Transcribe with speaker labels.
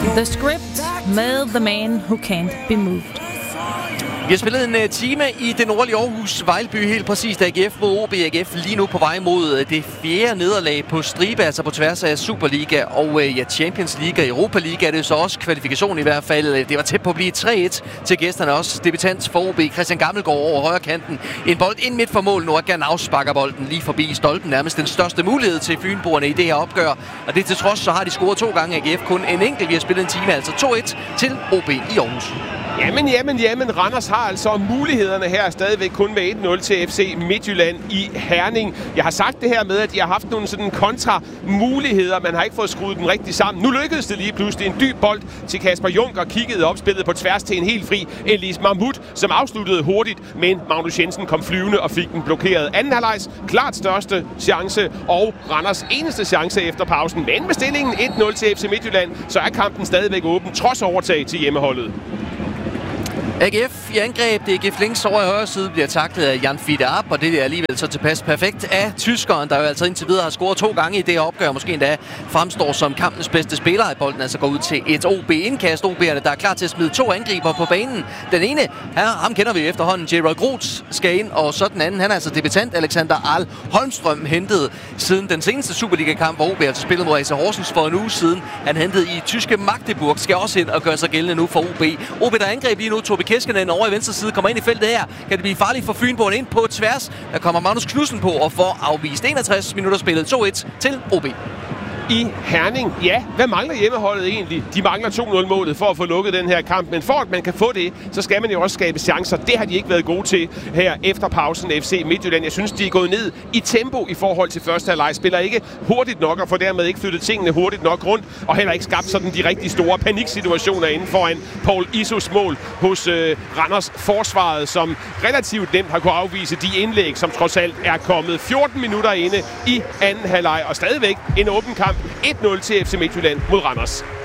Speaker 1: The Script med The Man Who Can't Be Moved.
Speaker 2: Vi har spillet en time i det nordlige Aarhus, Vejlby, helt præcist. AGF mod OB. AGF lige nu på vej mod det 4. nederlag på stribe, altså på tværs af Superliga og Champions League og Europa League er det så også kvalifikation i hvert fald. Det var tæt på at blive 3-1 til gæsterne også. Debutant for OB, Christian Gammelgaard over højre kanten. En bold ind midt for mål. Nordgern afsparker bolden lige forbi stolpen. Nærmest den største mulighed til fynboerne i det her opgør. Og det til trods, så har de scoret 2 gange. AGF kun en enkelt. Vi har spillet en time, altså 2-1 til OB i Aarhus.
Speaker 3: Jamen, Randers har altså mulighederne her stadigvæk kun med 1-0 til FC Midtjylland i Herning. Jeg har sagt det her med, at de har haft nogle sådan kontra-muligheder. Man har ikke fået skruet dem rigtig sammen. Nu lykkedes det lige pludselig. En dyb bold til Kasper Juncker, kiggede op, spillet på tværs til en helt fri Elis Mahmoud, som afsluttede hurtigt, men Magnus Jensen kom flyvende og fik den blokeret. Anden halvlejs klart største chance, og Randers eneste chance efter pausen. Men med stillingen 1-0 til FC Midtjylland, så er kampen stadigvæk åben, trods overtag til hjemmeholdet.
Speaker 2: AGF i angreb. Det er AGF links over i højre side, bliver taklet af Jan Fiete Ab, og det er alligevel så tilpas perfekt af tyskeren, der jo altså indtil videre har scoret 2 gange i det her opgør. Måske endda fremstår som kampens bedste spiller, at bolden altså går ud til et OB-indkast. OB'erne, der er klar til at smide 2 angriber på banen. Den ene, ham kender vi efterhånden, Gerard Groth skal ind, og så den anden, han er altså debutant, Alexander Ahl Holmstrøm, hentet siden den seneste Superliga-kamp, hvor OB altså spillede mod AC Horsens for en uge siden. Han hentede i tyske Magdeburg, skal også ind og gøre sig gældende nu for OB. OB, der angreb lige nu, Tobi Keskinen over i venstre side, kommer ind i feltet her. Kan det blive farligt for Fynboerne ind på tværs? Der kommer Magnus Knudsen på og får afvist 61 minutter spillet 2-1 til OB.
Speaker 3: I Herning, ja, hvad mangler hjemmeholdet egentlig? De mangler 2-0-målet for at få lukket den her kamp, men for at man kan få det, så skal man jo også skabe chancer. Det har de ikke været gode til her efter pausen FC Midtjylland. Jeg synes, de er gået ned i tempo i forhold til første halvleg. Spiller ikke hurtigt nok og får dermed ikke flyttet tingene hurtigt nok rundt, og heller ikke skabt sådan de rigtig store paniksituationer inden foran Paul Isos mål hos Randers forsvaret, som relativt nemt har kunne afvise de indlæg, som trods alt er kommet 14 minutter inde i anden halvleg, og stadigvæk en åben kamp. 1-0 til FC Midtjylland mod Randers.